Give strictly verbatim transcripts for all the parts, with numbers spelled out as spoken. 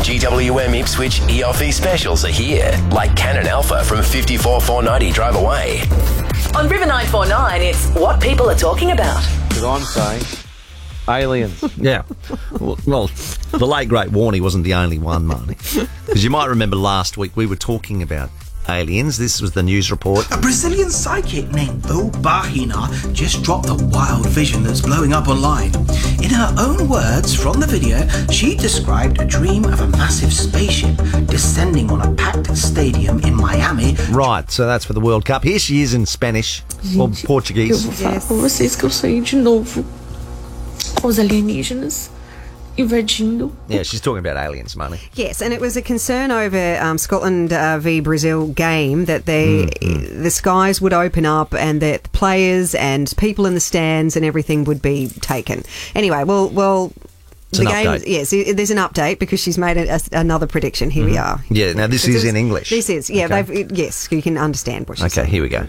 G W M Ipswich E O F E specials are here, like Canon Alpha from fifty-four four ninety drive away. On River nine four nine, it's what people are talking about. Because I'm saying aliens. Yeah. Well, well, the late, great Warnie wasn't the only one, Marnie. Because you might remember last week we were talking about aliens. This was the news report. A Brazilian psychic named Bo Bahina just dropped a wild vision that's blowing up online. In her own words from the video, she described a dream of a massive spaceship descending on a packed stadium in Miami. Right, so that's for the World Cup. Here she is in Spanish, or Portuguese. Eu vou falar com vocês que eu sonhei de novo com os alienígenas invadindo. Yeah, she's talking about aliens, Marnie. Yes, and it was a concern over um, Scotland uh, v Brazil game that they, mm-hmm. the skies would open up and that players and people in the stands and everything would be taken. Anyway, well, well. It's the an game, update. yes, there's an update because she's made a, a, another prediction. Here mm-hmm. we are. Yeah, now this is in English. This is, yeah, okay. they've, yes, you can understand what she's saying. Okay, here we go.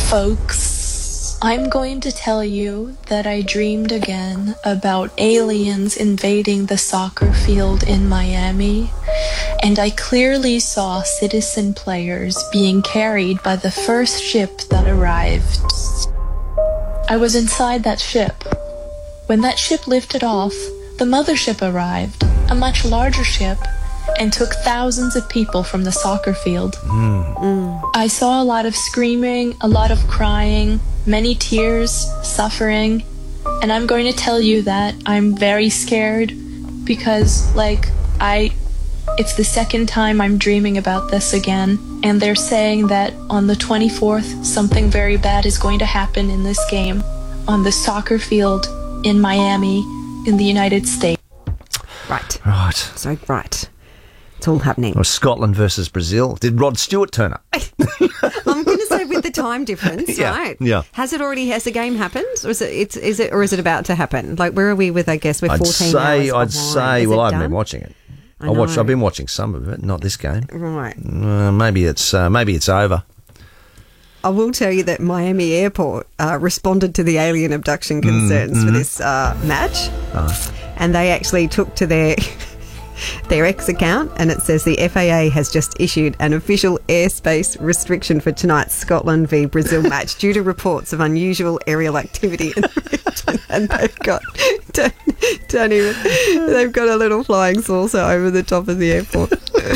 Folks, I'm going to tell you that I dreamed again about aliens invading the soccer field in Miami, and I clearly saw citizen players being carried by the first ship that arrived. I was inside that ship. When that ship lifted off, the mothership arrived, a much larger ship, and took thousands of people from the soccer field. Mm. Mm. I saw a lot of screaming, a lot of crying, many tears, suffering, and I'm going to tell you that I'm very scared because, like, I... it's the second time I'm dreaming about this again, and they're saying that on the twenty-fourth, something very bad is going to happen in this game on the soccer field in Miami in the United States. Right. Right. So, right. It's all happening. Or Scotland versus Brazil. Did Rod Stewart turn up? I'm going to say with the time difference, yeah, right? Yeah. Has it already, has the game happened? Or is it, it's, is it, or is it about to happen? Like, where are we with, I guess, we're I'd fourteen say, hours I'd behind. say, Is well, it I haven't done? been watching it. I I watched, know. I've been watching some of it, not this game. Right. Uh, maybe it's uh, maybe it's over. I will tell you that Miami Airport uh, responded to the alien abduction concerns mm, for mm. this uh, match. Oh. And they actually took to their their X account, and it says the F A A has just issued an official airspace restriction for tonight's Scotland v Brazil match due to reports of unusual aerial activity in the region. And they've got don't, don't even they've got a little flying saucer over the top of the airport.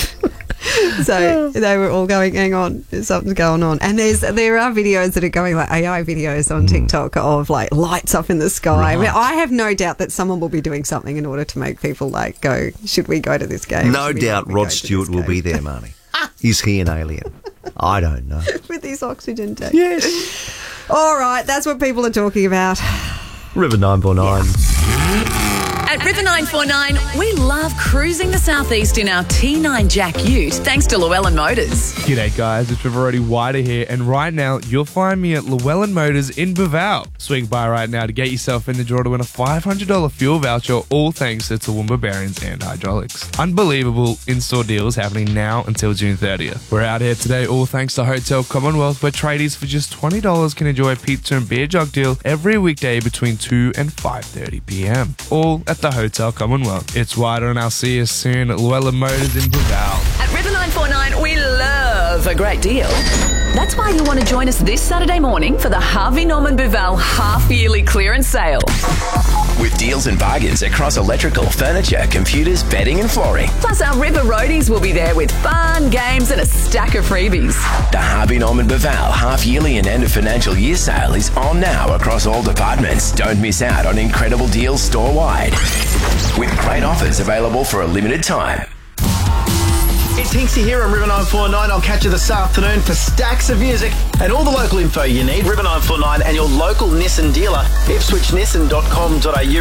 So they were all going, hang on, something's going on. And there's there are videos that are going, like A I videos on TikTok of like lights up in the sky. Right. I mean, I have no doubt that someone will be doing something in order to make people like go, should we go to this game? No Should we doubt not go Rod to Stewart this will game? be there, Marnie. Is he an alien? I don't know. With his oxygen tank. Yes. All right, that's what people are talking about. River nine four nine. At River nine four nine, we love cruising the southeast in our T nine Jack Ute, thanks to Llewellyn Motors. G'day guys, it's River Roadie Wider here, and right now you'll find me at Llewellyn Motors in Bevale. Swing by right now to get yourself in the draw to win a five hundred dollars fuel voucher, all thanks to Toowoomba Bearings and Hydraulics. Unbelievable in-store deals happening now until June thirtieth. We're out here today all thanks to Hotel Commonwealth, where tradies for just twenty dollars can enjoy a pizza and beer jug deal every weekday between two and five thirty p m. All at the Hotel Commonwealth. It's Wider, and I'll see you soon at Llewellyn Motors in Bevale. At River nine four nine, we love a great deal. That's why you want to join us this Saturday morning for the Harvey Norman Bevale half-yearly clearance sale. With deals and bargains across electrical, furniture, computers, bedding and flooring. Plus our River Roadies will be there with fun, games and a stack of freebies. The Harvey Norman Bevale half-yearly and end of financial year sale is on now across all departments. Don't miss out on incredible deals store-wide. With great offers available for a limited time. It's Hinksy here on River nine four nine. I'll catch you this afternoon for stacks of music and all the local info you need. River nine four nine and your local Nissan dealer, ipswich nissan dot com dot a u.